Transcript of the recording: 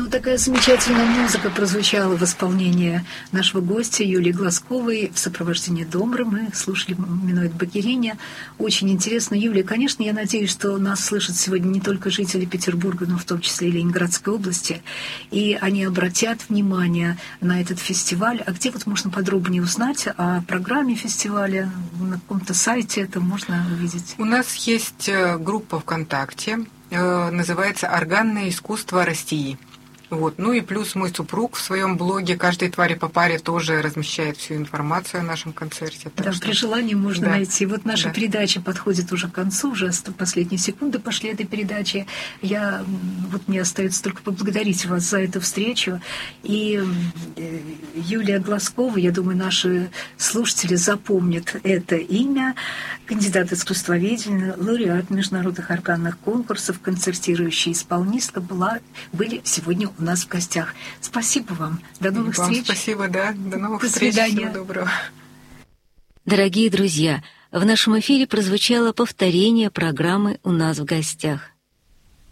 Вот такая замечательная музыка прозвучала в исполнении нашего гостя Юлии Глазковой в сопровождении Домры. Мы слушали «Минуэт Богериня». Очень интересно. Юлия, конечно, я надеюсь, что нас слышат сегодня не только жители Петербурга, но в том числе и Ленинградской области. И они обратят внимание на этот фестиваль. А где вот можно подробнее узнать о программе фестиваля? На каком-то сайте это можно увидеть? У нас есть группа ВКонтакте, называется «Органное искусство России». Вот. Ну и плюс мой супруг в своем блоге «Каждой твари по паре» тоже размещает всю информацию о нашем концерте. Да, при желании можно найти. Вот наша передача подходит уже к концу, уже последние секунды пошли этой передачи. Мне остается только поблагодарить вас за эту встречу. И Юлия Глазкова, я думаю, наши слушатели запомнят это имя. Кандидат искусствоведения, лауреат международных органных конкурсов, концертирующая исполнистка были сегодня у нас в гостях. Спасибо вам. До новых встреч. Спасибо, да. До новых встреч. До свидания. Всего доброго. Дорогие друзья, в нашем эфире прозвучало повторение программы «У нас в гостях».